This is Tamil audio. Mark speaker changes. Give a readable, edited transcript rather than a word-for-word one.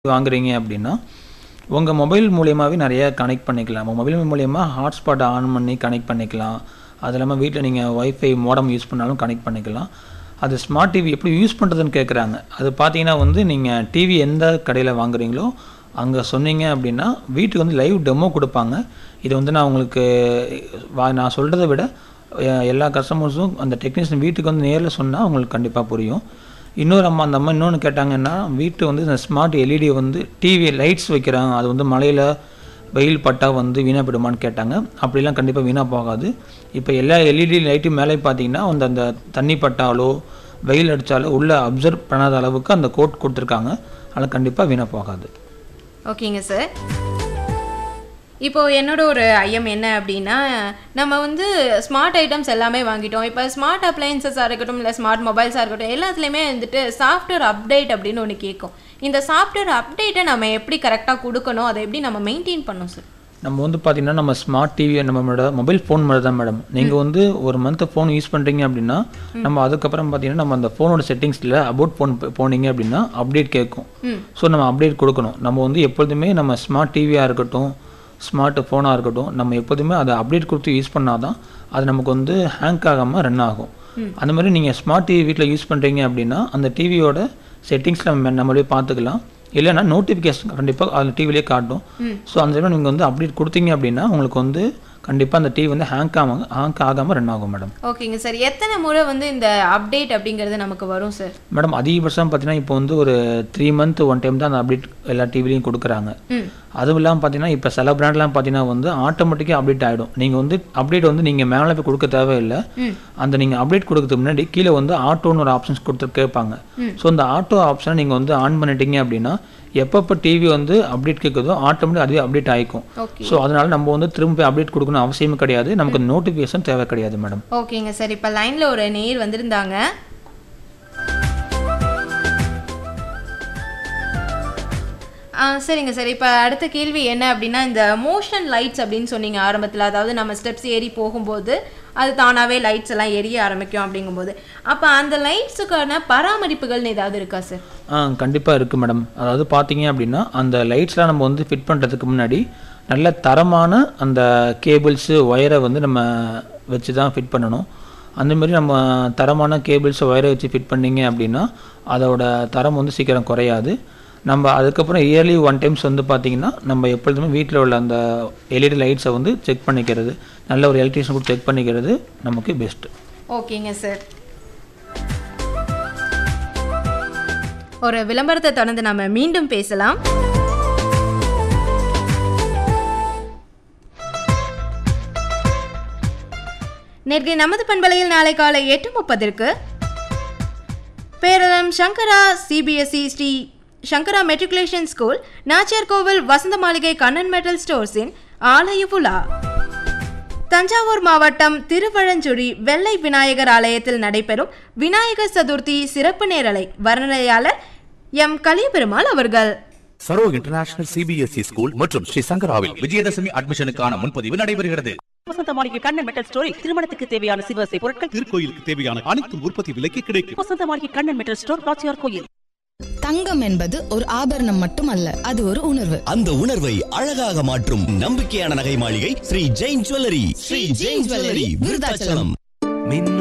Speaker 1: வாங்குறீங்க அப்படின்னா, உங்க மொபைல் மூலியமாவே நெறைய கனெக்ட் பண்ணிக்கலாம். உங்க மொபைல் மூலியமா ஹாட்ஸ்பாட் ஆன் பண்ணி கனெக்ட் பண்ணிக்கலாம். அது இல்லாம வீட்ல நீங்க வைஃபை மோடம் யூஸ் பண்ணாலும் கனெக்ட் பண்ணிக்கலாம். அது ஸ்மார்ட் டிவி எப்படி யூஸ் பண்ணுறதுன்னு கேட்குறாங்க. அது பார்த்தீங்கன்னா வந்து நீங்கள் டிவி எந்த கடையில் வாங்குறீங்களோ அங்கே சொன்னீங்க அப்படின்னா வீட்டுக்கு வந்து லைவ் டெமோ கொடுப்பாங்க. இது வந்து நான் உங்களுக்கு நான் சொல்கிறத விட எல்லா கஸ்டமர்ஸும் அந்த டெக்னீஷியன் வீட்டுக்கு வந்து நேரில் சொன்னால் உங்களுக்கு கண்டிப்பாக புரியும். இன்னொரு அந்த அம்மா இன்னொன்று கேட்டாங்கன்னா, வீட்டு வந்து இந்த ஸ்மார்ட் எல்இடி வந்து டிவி லைட்ஸ் வைக்கிறாங்க, அது வந்து மழையில் வெயில் பட்டா வந்து வீணாக போயிடுமான்னு கேட்டாங்க. அப்படிலாம் கண்டிப்பாக வீணாக போகாது. இப்போ எல்லா எல்இடி லைட்டும் மேலே பார்த்தீங்கன்னா அந்த தண்ணி பட்டாலோ வெயில் அடித்தாலோ உள்ளே அப்சர்வ் பண்ணாத அளவுக்கு அந்த கோட் கொடுத்துருக்காங்க. அதனால் கண்டிப்பாக வீணாக போகாது.
Speaker 2: ஓகேங்க சார். இப்போது என்னோட ஒரு ஐயம் என்ன அப்படின்னா, நம்ம வந்து ஸ்மார்ட் ஐட்டம்ஸ் எல்லாமே வாங்கிட்டோம். இப்போ ஸ்மார்ட் அப்ளையன்சஸாக இருக்கட்டும், இல்லை ஸ்மார்ட் மொபைல்ஸாக இருக்கட்டும், எல்லாத்துலேயுமே வந்துட்டு சாஃப்ட்வேர் அப்டேட் அப்படின்னு ஒன்று கேட்கும். இந்த சாஃப்ட்வேர் அப்டேட்டை நம்ம எப்படி கரெக்டாக கொடுக்கணும், அதை எப்படி நம்ம மெயின்டைன் பண்ணணும் சார்?
Speaker 1: நம்ம வந்து பார்த்திங்கன்னா நம்ம ஸ்மார்ட் டிவி நம்மளோட மொபைல் ஃபோன் மாதிரி தான் மேடம். நீங்கள் வந்து ஒரு மந்த்து ஃபோன் யூஸ் பண்ணுறீங்க அப்படின்னா நம்ம அதுக்கப்புறம் பார்த்தீங்கன்னா நம்ம அந்த ஃபோனோட செட்டிங்ஸில் அபவுட் ஃபோன் போனீங்க அப்படின்னா அப்டேட் கேட்கும். ஸோ நம்ம அப்டேட் கொடுக்கணும். நம்ம வந்து எப்பொழுதுமே நம்ம ஸ்மார்ட் டிவியாக இருக்கட்டும், ஸ்மார்ட் ஃபோனாக இருக்கட்டும், நம்ம எப்போதுமே அதை அப்டேட் கொடுத்து யூஸ் பண்ணால் தான் அது நமக்கு வந்து ஹேங்க் ஆகாமல் ரன் ஆகும். அந்த மாதிரி நீங்கள் ஸ்மார்ட் டிவி வீட்டில் யூஸ் பண்ணுறீங்க அப்படின்னா அந்த டிவியோட செட்டிங்ஸில் நம்மளே பார்த்துக்கலாம். இல்லைன்னா நோட்டிஃபிகேஷன் கண்டிப்பாக அதில் டிவிலே காட்டும். ஸோ அந்த டைமில் நீங்கள் வந்து அப்டேட் கொடுத்தீங்க அப்படின்னா உங்களுக்கு வந்து கண்டிப்பாக அந்த டிவி வந்து ஹேங்க் ஆகாமல் ரன் ஆகும் மேடம்.
Speaker 2: ஓகேங்க சார். எத்தனை முறை வந்து இந்த அப்டேட் அப்படிங்கிறது நமக்கு வரும் சார்?
Speaker 1: மேடம் அதிகபட்சம் பார்த்தீங்கன்னா இப்போ வந்து ஒரு 3 மந்த் 1 டைம் தான் அந்த அப்டேட் எல்லா டிவிலையும் கொடுக்குறாங்க. அதுவும் இல்லாமல் பார்த்தீங்கன்னா இப்போ சில பிராண்ட்லாம் பார்த்தீங்கன்னா வந்து ஆட்டோமேட்டிக்காக அப்டேட் ஆகிடும். நீங்கள் வந்து அப்டேட் வந்து நீங்கள் மேலே போய் கொடுக்க தேவையில்லை. அந்த நீங்கள் அப்டேட் கொடுக்கறதுக்கு முன்னாடி கீழே வந்து ஆட்டோன்னு ஒரு ஆப்ஷன்ஸ் கொடுத்து கேட்பாங்க. ஸோ அந்த ஆட்டோ ஆப்ஷனை நீங்கள் வந்து ஆன் பண்ணிட்டீங்க அப்படின்னா எப்பப்போ டிவி வந்து அப்டேட் கேட்குதோ ஆட்டோமேட்டிக் அதுவே அப்டேட் ஆகிக்கும். ஸோ அதனால நம்ம வந்து திரும்ப அப்டேட் கொடுக்கணும் அவசியமே கிடையாது. நமக்கு நோட்டிஃபிகேஷன் தேவை கிடையாது மேடம்.
Speaker 2: ஓகேங்க சார். இப்போ லைனில் ஒரு நேயர் வந்திருந்தாங்க. சரிங்க சார். இப்போ அடுத்த கேள்வி என்ன அப்படின்னா, இந்த மோஷன் லைட்ஸ் அப்படின்னு சொன்னீங்க ஆரம்பத்தில், அதாவது நம்ம ஸ்டெப்ஸ் ஏறி போகும்போது அது தானாகவே லைட்ஸ் எல்லாம் எரிய ஆரம்பிக்கும் அப்படிங்கும்போது, அப்போ அந்த லைட்ஸுக்கான பராமரிப்புகள்னு ஏதாவது இருக்கா சார்?
Speaker 1: கண்டிப்பாக இருக்குது மேடம். அதாவது பார்த்தீங்க அப்படின்னா அந்த லைட்ஸ்லாம் நம்ம வந்து ஃபிட் பண்ணுறதுக்கு முன்னாடி நல்ல தரமான அந்த கேபிள்ஸு ஒயரை வந்து நம்ம வச்சு தான் ஃபிட் பண்ணணும். அந்தமாரி நம்ம தரமான கேபிள்ஸ் ஒயரை வச்சு ஃபிட் பண்ணிங்க அப்படின்னா அதோட தரம் வந்து சீக்கிரம் குறையாது. நம்ம அதுக்கப்புறம் இயர்லி 1 டைம்ஸ் வந்து பார்த்திங்கன்னா நம்ம எப்பொழுதுமே வீட்டில் உள்ள அந்த எல்இடி லைட்ஸை வந்து செக் பண்ணிக்கிறது, நல்ல ஒரு எலக்ட்ரீஷியன் கூட செக் பண்ணிக்கிறது நமக்கு பெஸ்ட்டு.
Speaker 2: ஓகேங்க சார். ஒரு விளம்பரத்தை தொடர்ந்து நம்ம மீண்டும் பேசலாம். நேர்கை நமது பண்பலையில் நாளை காலை 8:30 பேரளம் சங்கரா சிபிஎஸ்இ ஸ்ரீ சங்கரா மெட்ரிகுலேஷன் ஸ்கூல், நாச்சியார் கோவில், வசந்த மாளிகை, கண்ணன் மெட்டல் ஸ்டோர்ஸின் ஆலய விழா. தஞ்சாவூர் மாவட்டம் திருவழஞ்சுழி வெள்ளை விநாயகர் ஆலயத்தில் நடைபெறும் விநாயகர் சதுர்த்தி சிறப்பு நேரலை வர்ணனையாளர் எம் கலியபெருமாள் அவர்கள்.
Speaker 3: சரோ இன்டர்நேஷனல் சிபிஎஸ்இ ஸ்கூல் மற்றும் ஸ்ரீ சங்கராவில் விஜயதசமி அட்மிஷனுக்கான முன்பதிவு நடைபெறுகிறது.
Speaker 4: வசந்த மாளிகை கண்ணன் மெட்டல் ஸ்டோரில் திருமணத்துக்கு தேவையான சிவசை பொருட்கள்,
Speaker 5: திருக்கோயிலுக்கு தேவையான அனைத்து உற்பத்தி விலைக்கு கிடைக்கும்.
Speaker 4: வசந்த மாளிகை கண்ணன் மெட்டல் ஸ்டோர், நாச்சியார் கோயில்.
Speaker 6: தங்கம் என்பது ஒரு ஆபரணம் மட்டுமல்ல, அது ஒரு உணர்வு.
Speaker 7: அந்த உணர்வை அழகாக மாற்றும் நம்பிக்கையான நகை மாளிகை ஸ்ரீ ஜெயின் ஜுவல்லரி. ஸ்ரீ ஜெயின் ஜுவல்லரி, விருதாச்சலம்.